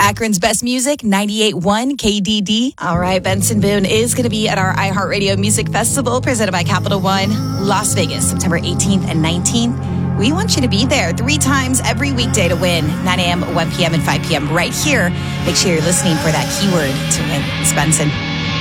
Akron's best music, 98.1 KDD. All right, Benson Boone is going to be at our iHeartRadio Music Festival presented by Capital One, Las Vegas, September 18th and 19th. We want you to be there 3 times every weekday to win, 9 a.m., 1 p.m., and 5 p.m. right here. Make sure you're listening for that keyword to win. It's Benson.